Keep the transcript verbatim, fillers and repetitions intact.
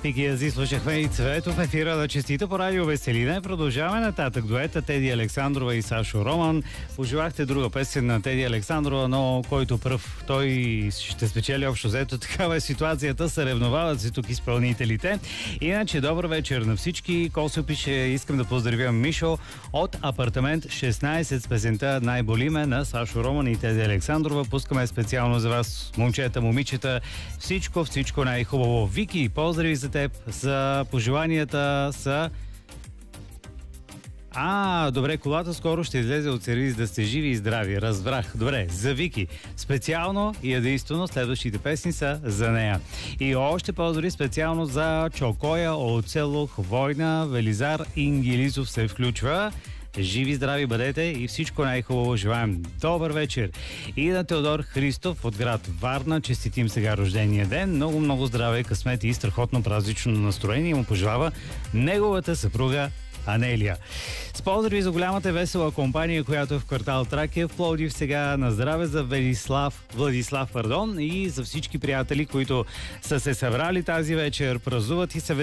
Пики Ази слушахме и Цвето в ефира на Честита по радио Веселина. Продължаваме нататък дуета Теди Александрова и Сашо Роман. Пожелахте друга песен на Теди Александрова, но който пръв той ще спечели общо взето. Такава е ситуацията, съревновават се тук изпълнителите. Иначе добър вечер на всички. Косо пише: искам да поздравя Мишо от апартамент шестнайсет с песента "Най-боли ме" на Сашо Роман и Теди Александрова. Пускаме специално за вас, момчета, момичета. Всичко, всичко най-хубаво. Вики, поздрави за теб. За пожеланията са... А, добре, колата скоро ще излезе от сервиз, да сте живи и здрави. Разбрах. Добре, за Вики. Специално и единствено следващите песни са за нея. И още поздрави специално за Чокоя от село Хвойна. Велизар Ингилизов се включва. Живи, здрави бъдете и всичко най-хубаво желаем. Добър вечер. И на Теодор Христов от град Варна. Честитим сега рождения ден. Много, много здраве, късмет и страхотно празнично настроение му пожелава неговата съпруга Анелия. С поздрави за голямата весела компания, която е в квартал Тракия в Пловдив. Сега на здраве за Владислав, Владислав пардон, и за всички приятели, които са се събрали тази вечер, празнуват и се